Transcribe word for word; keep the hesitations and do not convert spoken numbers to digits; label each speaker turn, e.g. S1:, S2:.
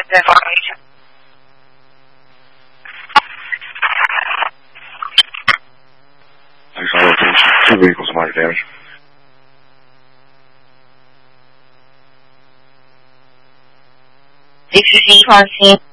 S1: 再发一下。
S2: 至少有正式这个一口什么这样。
S1: 随时是一放心。